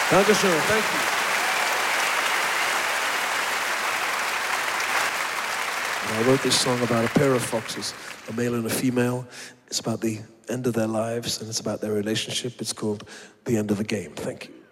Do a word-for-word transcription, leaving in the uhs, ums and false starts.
Dankeschön, thank you. I wrote this song about a pair of foxes, a male and a female. It's about the end of their lives and it's about their relationship. It's called The End of the Game. Thank you.